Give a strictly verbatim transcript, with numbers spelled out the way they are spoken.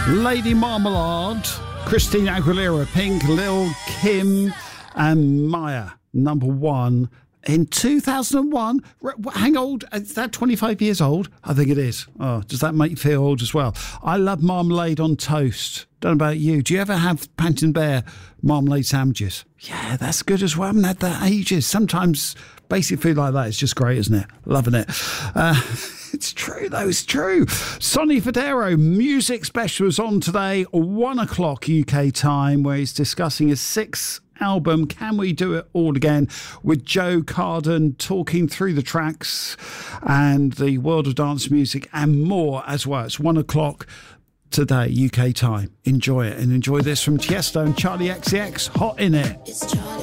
Lady Marmalade, Christina Aguilera, Pink, Lil Kim and Maya, number one in two thousand one. Hang old, is that twenty-five years old? I think it is. Oh, does that make you feel old as well? I love marmalade on toast. Don't know about you. Do you ever have Panton Bear marmalade sandwiches? Yeah, that's good as well. I haven't had that ages. Sometimes basic food like that is just great, isn't it? Loving it. Uh, it's true, though. It's true. Sonny Fodero, music special is on today, one o'clock U K time, where he's discussing his sixth album, Can We Do It All Again, with Joe Carden, talking through the tracks and the world of dance music and more as well. It's one o'clock today, U K time. Enjoy it, and enjoy this from Tiesto and Charlie X C X, Hot In It. It's Charlie.